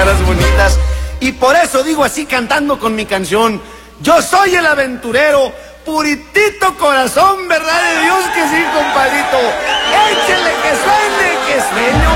caras bonitas. Y por eso digo así cantando con mi canción: yo soy el aventurero, puritito corazón, verdad de Dios que sí, compadrito. Échele que suene, que sueño.